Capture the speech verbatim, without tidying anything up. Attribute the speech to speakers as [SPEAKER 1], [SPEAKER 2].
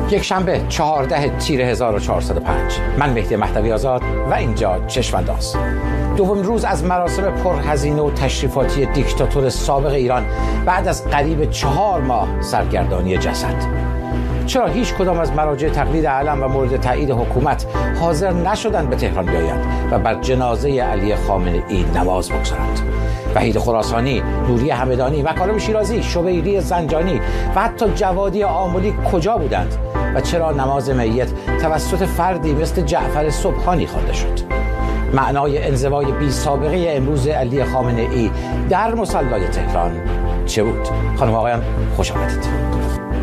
[SPEAKER 1] یک شنبه چهارده تیر هزار و چهارصد و پنج. من مهدی مهدوی آزاد و اینجا چشم‌انداز. دومین روز از مراسم پرهزینه و تشریفاتی دیکتاتور سابق ایران بعد از قریب چهار ماه سرگردانی جسد. چرا هیچ کدام از مراجع تقلید علم و مورد تایید حکومت حاضر نشدند به تهران بیایند و بر جنازه علی خامنه ای نماز بگذارند؟ وحید خراسانی، نوری همدانی، مکارم شیرازی، شبیری زنجانی و حتی جوادی آملی کجا بودند و چرا نماز میت توسط فردی مثل جعفر سبحانی خوانده شد؟ معنای انزوای بی سابقه امروز علی خامنه ای در مصلی تهران چه بود؟ خانم آقایان خوش آمدید.